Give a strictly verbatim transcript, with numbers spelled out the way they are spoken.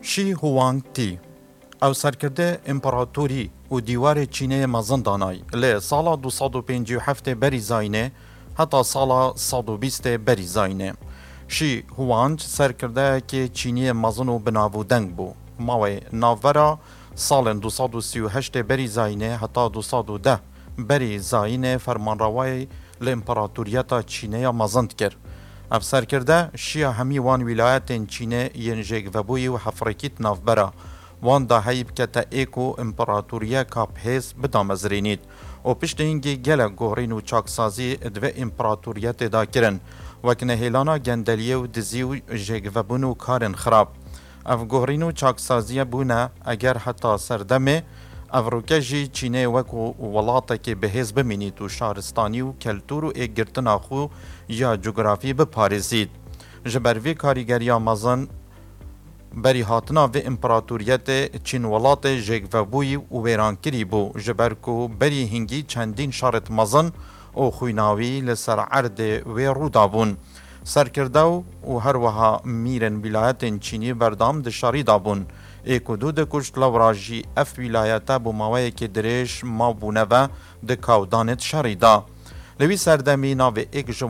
شی هوانگ تی او سرکرده امپراتوری و دیوار چینه مزن دانای لی سالا دو سد و پنجاه و هفت بری زاینه حتی سالا صد و بیست بری زاینه. شی هوانگ سرکرده که چینی مزن و بناو دنگ بو ماوی ناورا سال دو سد و سی و هشت بری زاینه حتی دو سد و ده بری زاینه فرمانروای لامپراتوریتا چینه مزند کرد. اف سرکرده شیعه همی وان ولایت چینه ینجیگ و بوی و حفرکیت نافبرا وان دا هیب که تا ایکو امپراتوریا کاب هیز بدامزرینید و پشت اینگی گل گوهرین و چاکسازی ادوه امپراتوریت دا کرن وکنه هیلانا گندلیه و دزی و جیگ و بونو کارن خراب. اف گوهرین و چاکسازی بونه اگر حتی سردمه افروکه جی چینه وکو ولاته که بهیز بمینید و شهرستانی و کلتور و ایگرتن آخو یا جغرافی بپارزید. جبروی کاریگری آمازن بری هاتنا و امپراتوریت چین ولات جیگ و بوی و ویرانکری بو جبرکو بری هنگی چندین شارت مزن و خویناوی لسر عرد و رودابون. سرکردو و هر وها میرن ولایت چینی بردام دشاری دابون. ایکو دو ده کشت لوراجی اف ولایتا بو ماوی که درش ما بونه و ده کودانت شاری دا. لوی سردمی ناو ایک